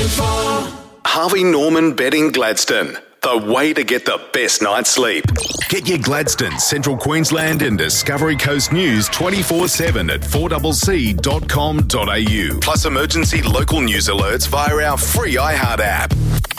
Harvey Norman Bedding Gladstone. The way to get the best night's sleep. Get your Gladstone, Central Queensland and Discovery Coast news 24/7 at 4cc.com.au. Plus emergency local news alerts via our free iHeart app.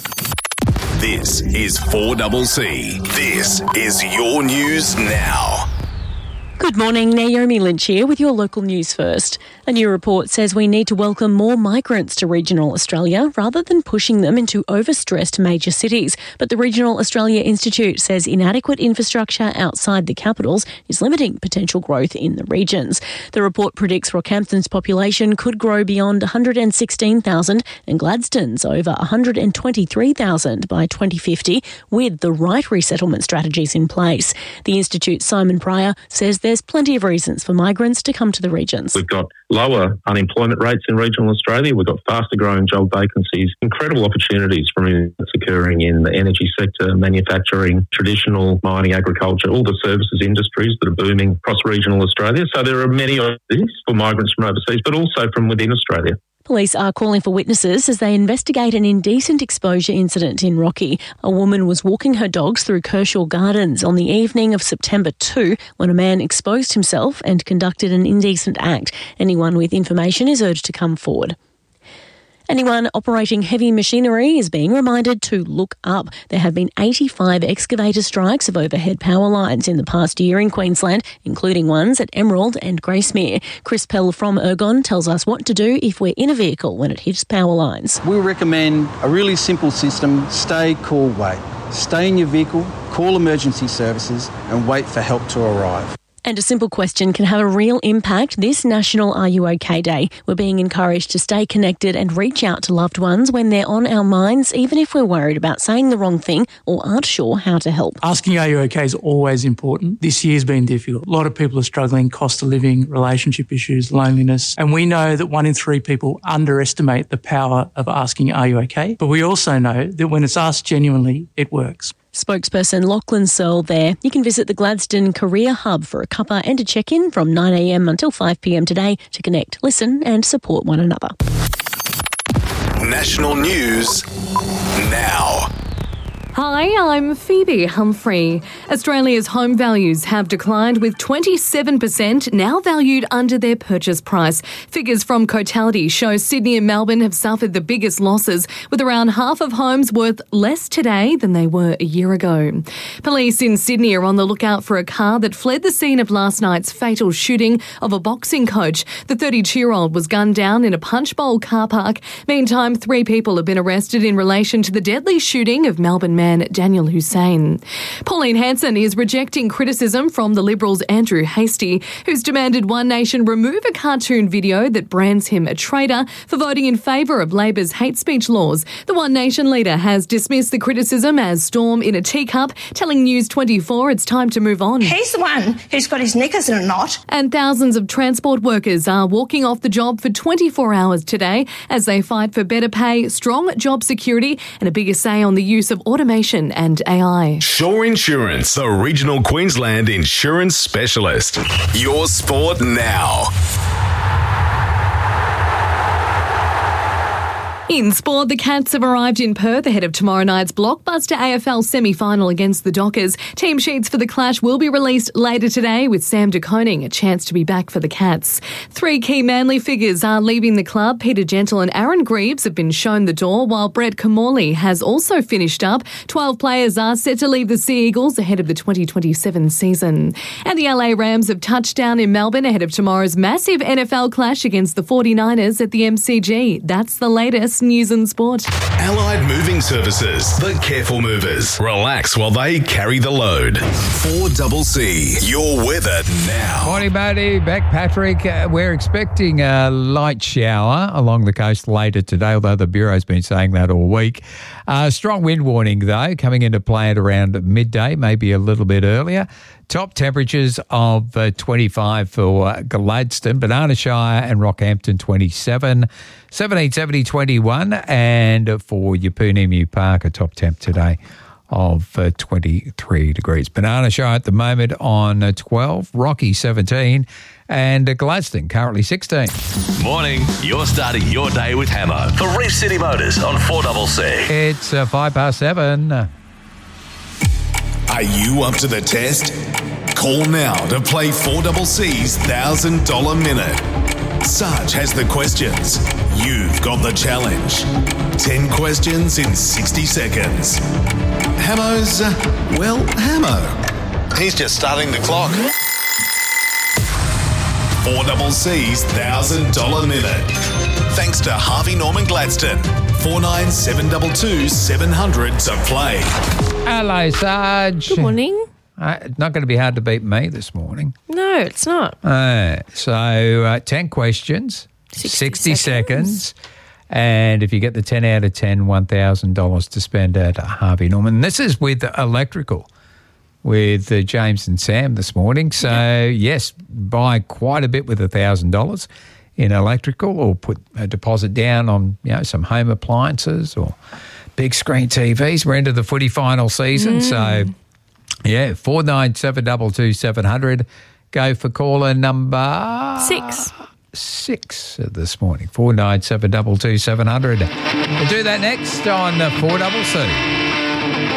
This is 4CC. This is your news now. Good morning, Naomi Lynch here with your local news first. A new report says we need to welcome more migrants to regional Australia rather than pushing them into overstressed major cities. But the Regional Australia Institute says inadequate infrastructure outside the capitals is limiting potential growth in the regions. The report predicts Rockhampton's population could grow beyond 116,000 and Gladstone's over 123,000 by 2050 with the right resettlement strategies in place. The Institute's Simon Pryor says there's plenty of reasons for migrants to come to the regions. We've got lower unemployment rates in regional Australia. We've got faster growing job vacancies, incredible opportunities from investments occurring in the energy sector, manufacturing, traditional mining, agriculture, all the services industries that are booming across regional Australia. So there are many opportunities for migrants from overseas, but also from within Australia. Police are calling for witnesses as they investigate an indecent exposure incident in Rocky. A woman was walking her dogs through Kershaw Gardens on the evening of September 2 when a man exposed himself and conducted an indecent act. Anyone with information is urged to come forward. Anyone operating heavy machinery is being reminded to look up. There have been 85 excavator strikes of overhead power lines in the past year in Queensland, including ones at Emerald and Gracemere. Chris Pell from Ergon tells us what to do if we're in a vehicle when it hits power lines. We recommend a really simple system: stay, call, wait. Stay in your vehicle, call emergency services and wait for help to arrive. And a simple question can have a real impact this National Are You OK Day. We're being encouraged to stay connected and reach out to loved ones when they're on our minds, even if we're worried about saying the wrong thing or aren't sure how to help. Asking are you OK is always important. This year's been difficult. A lot of people are struggling, cost of living, relationship issues, loneliness. And we know that 1 in 3 people underestimate the power of asking are you OK. But we also know that when it's asked genuinely, it works. Spokesperson Lachlan Searle there. You can visit the Gladstone Career Hub for a cuppa and a check-in from 9 a.m. until 5 p.m. today to connect, listen and support one another. National news now. Hi, I'm Phoebe Humphrey. Australia's home values have declined, with 27% now valued under their purchase price. Figures from Cotality show Sydney and Melbourne have suffered the biggest losses, with around half of homes worth less today than they were a year ago. Police in Sydney are on the lookout for a car that fled the scene of last night's fatal shooting of a boxing coach. The 32-year-old was gunned down in a Punch Bowl car park. Meantime, 3 people have been arrested in relation to the deadly shooting of Melbourne man Daniel Hussein. Pauline Hanson is rejecting criticism from the Liberals' Andrew Hastie, who's demanded One Nation remove a cartoon video that brands him a traitor for voting in favour of Labor's hate speech laws. The One Nation leader has dismissed the criticism as storm in a teacup, telling News 24 it's time to move on. He's the one who's got his knickers in a knot. And thousands of transport workers are walking off the job for 24 hours today as they fight for better pay, strong job security and a bigger say on the use of automation and AI. Shore Insurance, the regional Queensland insurance specialist. Your sport now. In sport, the Cats have arrived in Perth ahead of tomorrow night's blockbuster AFL semi-final against the Dockers. Team sheets for the clash will be released later today, with Sam de Koning a chance to be back for the Cats. 3 key Manly figures are leaving the club. Peter Gentle and Aaron Greaves have been shown the door, while Brett Kamorley has also finished up. 12 players are set to leave the Sea Eagles ahead of the 2027 season. And the LA Rams have touched down in Melbourne ahead of tomorrow's massive NFL clash against the 49ers at the MCG. That's the latest news and sport. Allied Moving Services, the careful movers. Relax while they carry the load. 4CC, your weather now. Morning, Matty. Back, Patrick. We're expecting a light shower along the coast later today, although the Bureau's been saying that all week. Strong wind warning, though, coming into play at around midday, maybe a little bit earlier. Top temperatures of 25 for Gladstone, Banana Shire and Rockhampton 27, 17, 70, 21, and for Yapunimu Park, a top temp today of 23 degrees. Banana Show at the moment on 12, Rocky 17, and Gladstone currently 16. Morning, you're starting your day with Hamo for Reef City Motors on 4CC. It's 7:05. Are you up to the test? Call now to play 4CC's $1,000 minute. Sarge has the questions. You've got the challenge. 10 questions in 60 seconds. Hamo's, Hamo. He's just starting the clock. 4CC's $1,000 minute. Thanks to Harvey Norman Gladstone. 4972 700 to play. Hello, Sarge. Good morning. It's not going to be hard to beat me this morning. No, it's not. 10 questions, 60 seconds. And if you get the 10 out of 10, $1,000 to spend at Harvey Norman. This is with electrical, with James and Sam this morning. So, yes, buy quite a bit with $1,000 in electrical, or put a deposit down on, some home appliances or big screen TVs. We're into the footy final season. So, 4972 700. Go for caller number 6 this morning. 4972 700. We'll do that next on 4CC.